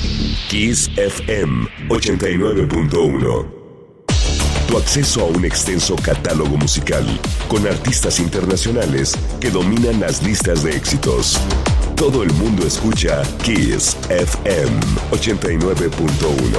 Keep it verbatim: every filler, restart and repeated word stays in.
Kiss F M ochenta y nueve punto uno. Tu acceso a un extenso catálogo musical con artistas internacionales que dominan las listas de éxitos. Todo el mundo escucha Kiss F M ochenta y nueve punto uno.